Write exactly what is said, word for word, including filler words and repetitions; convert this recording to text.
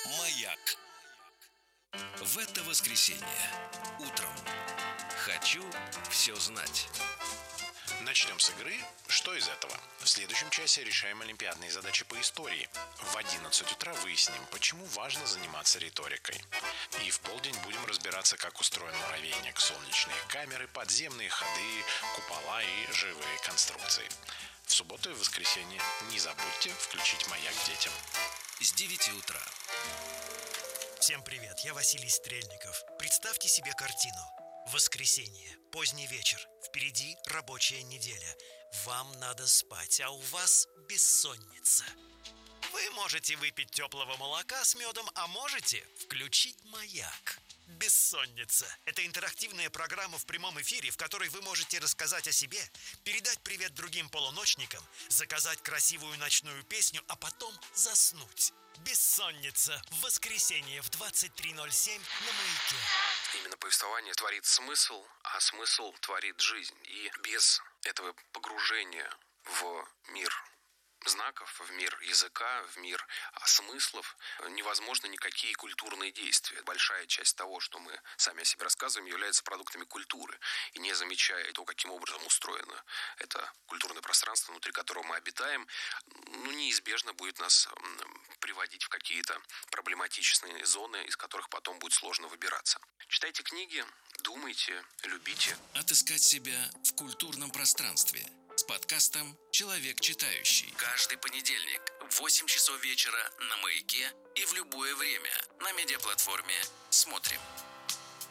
Маяк. В это воскресенье утром хочу все знать. Начнем с игры «Что из этого?». В следующем часе решаем олимпиадные задачи по истории. В одиннадцать утра выясним, почему важно заниматься риторикой. И в полдень будем разбираться, как устроен муравейник, солнечные камеры, подземные ходы, купола и живые конструкции. В субботу и воскресенье не забудьте включить «Маяк» детям. С девяти утра. Всем привет, я Василий Стрельников. Представьте себе картину. Воскресенье, поздний вечер, впереди рабочая неделя. Вам надо спать, а у вас бессонница. Вы можете выпить теплого молока с медом, а можете включить «Маяк». Бессонница – это интерактивная программа в прямом эфире, в которой вы можете рассказать о себе, передать привет другим полуночникам, заказать красивую ночную песню, а потом заснуть. Бессонница в воскресенье в двадцать три ноль семь на «Маяке». Именно повествование творит смысл, а смысл творит жизнь. И без этого погружения в мир знаков, в мир языка, в мир смыслов невозможно никакие культурные действия. Большая часть того, что мы сами о себе рассказываем, является продуктами культуры. И не замечая то, каким образом устроено это культурное пространство, внутри которого мы обитаем, ну, неизбежно будет нас приводить в какие-то проблематичные зоны, из которых потом будет сложно выбираться. Читайте книги, думайте, любите. Отыскать себя в культурном пространстве с подкастом «Человек читающий». Каждый понедельник в восемь часов вечера на «Маяке» и в любое время на медиаплатформе «Смотрим».